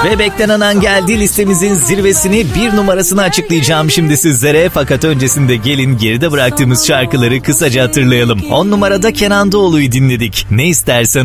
Ve beklenen geldi, listemizin zirvesini, bir numarasını açıklayacağım şimdi sizlere. Fakat öncesinde gelin geride bıraktığımız şarkıları kısaca hatırlayalım. 10 numarada Kenan Doğulu'yu dinledik. Ne istersen